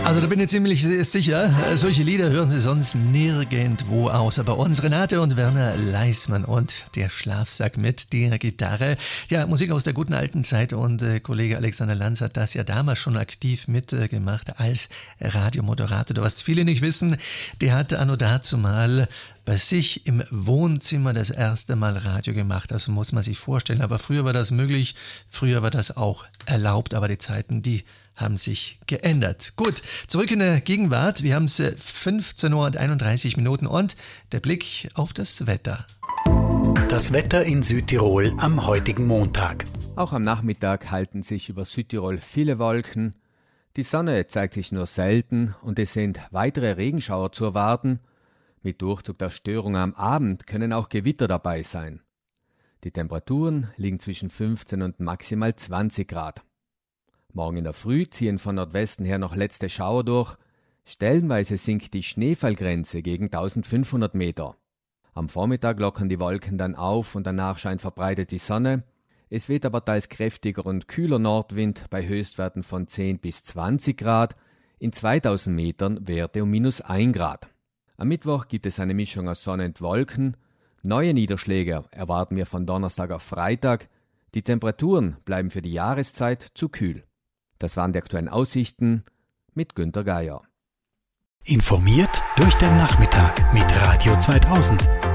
Also da bin ich ziemlich sicher, solche Lieder hören Sie sonst nirgendwo außer bei uns. Renate und Werner Leismann und der Schlafsack mit der Gitarre. Ja, Musik aus der guten alten Zeit und Kollege Alexander Lanz hat das ja damals schon aktiv mitgemacht als Radiomoderator. Was viele nicht wissen, der hat anno dazu mal bei sich im Wohnzimmer das erste Mal Radio gemacht. Das muss man sich vorstellen. Aber früher war das möglich, früher war das auch erlaubt. Aber die Zeiten, die haben sich geändert. Gut, zurück in der Gegenwart. Wir haben es 15:31 Uhr und der Blick auf das Wetter. Das Wetter in Südtirol am heutigen Montag. Auch am Nachmittag halten sich über Südtirol viele Wolken. Die Sonne zeigt sich nur selten und es sind weitere Regenschauer zu erwarten. Mit Durchzug der Störung am Abend können auch Gewitter dabei sein. Die Temperaturen liegen zwischen 15 und maximal 20 Grad. Morgen in der Früh ziehen von Nordwesten her noch letzte Schauer durch. Stellenweise sinkt die Schneefallgrenze gegen 1500 Meter. Am Vormittag lockern die Wolken dann auf und danach scheint verbreitet die Sonne. Es weht aber teils kräftiger und kühler Nordwind bei Höchstwerten von 10 bis 20 Grad. In 2000 Metern Werte um -1 Grad. Am Mittwoch gibt es eine Mischung aus Sonne und Wolken. Neue Niederschläge erwarten wir von Donnerstag auf Freitag. Die Temperaturen bleiben für die Jahreszeit zu kühl. Das waren die aktuellen Aussichten mit Günter Geier. Informiert durch den Nachmittag mit Radio 2000.